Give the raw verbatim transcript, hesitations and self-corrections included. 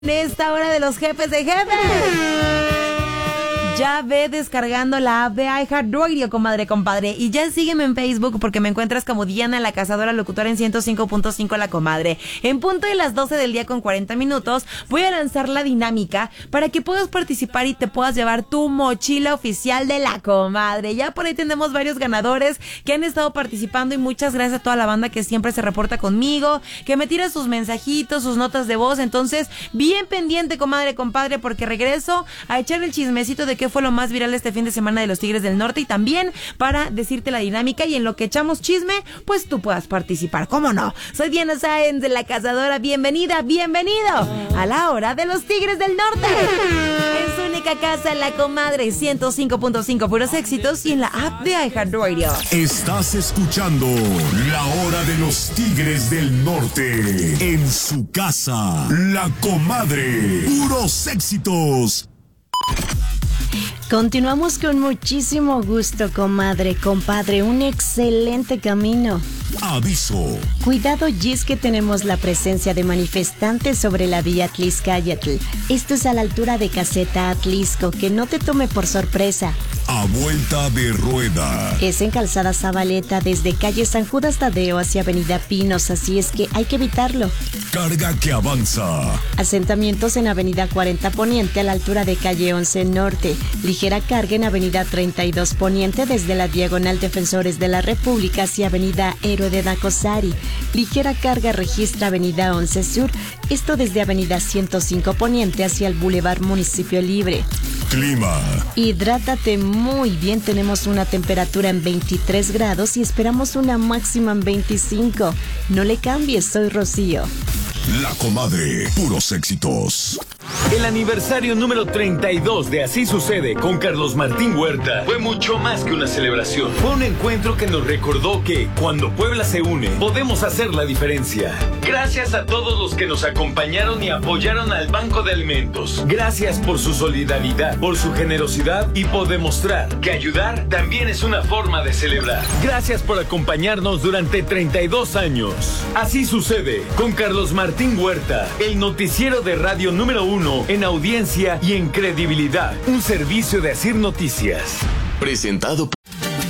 En esta hora de los jefes de jefes. Ya ve descargando la app de iHeartRadio, comadre, compadre. Y ya sígueme en Facebook porque me encuentras como Diana la Cazadora Locutora en ciento cinco punto cinco La Comadre. En punto de las doce del día con cuarenta minutos voy a lanzar la dinámica para que puedas participar y te puedas llevar tu mochila oficial de La Comadre. Ya por ahí tenemos varios ganadores que han estado participando y muchas gracias a toda la banda que siempre se reporta conmigo, que me tira sus mensajitos, sus notas de voz. Entonces, bien pendiente, comadre, compadre, porque regreso a echar el chismecito de qué fue lo más viral este fin de semana de los Tigres del Norte y también para decirte la dinámica y en lo que echamos chisme, pues tú puedas participar. ¿Cómo no? Soy Diana Sáenz de La Cazadora. Bienvenida, bienvenido a la hora de los Tigres del Norte. En su única casa, La Comadre, ciento cinco punto cinco, puros éxitos y en la app de iHeartRadio. Estás escuchando la hora de los Tigres del Norte. En su casa, La Comadre, puros éxitos. Continuamos con muchísimo gusto, comadre, compadre, un excelente camino. Aviso. Cuidado, y es que tenemos la presencia de manifestantes sobre la vía Atlixcáyatl. Esto es a la altura de Caseta Atlisco, que no te tome por sorpresa. A vuelta de rueda. Es en Calzada Zabaleta, desde calle San Judas Tadeo hacia Avenida Pinos, así es que hay que evitarlo. Carga que avanza. Asentamientos en Avenida cuarenta Poniente a la altura de calle once Norte. Ligera carga en Avenida treinta y dos Poniente desde la Diagonal Defensores de la República hacia Avenida Héroe de Nacosari. Ligera carga registra Avenida once Sur, esto desde Avenida ciento cinco Poniente hacia el Boulevard Municipio Libre. Clima. Hidrátate muy bien, tenemos una temperatura en veintitrés grados y esperamos una máxima en veinticinco. No le cambies, soy Rocío. La Comadre, puros éxitos. El aniversario número treinta y dos de Así Sucede con Carlos Martín Huerta fue mucho más que una celebración. Fue un encuentro que nos recordó que cuando Puebla se une, podemos hacer la diferencia. Gracias a todos los que nos acompañaron y apoyaron al Banco de Alimentos. Gracias por su solidaridad, por su generosidad y por demostrar que ayudar también es una forma de celebrar. Gracias por acompañarnos durante treinta y dos años. Así Sucede con Carlos Martín Huerta, el noticiero de radio número uno en audiencia y en credibilidad. Un servicio de Asir Noticias. Presentado por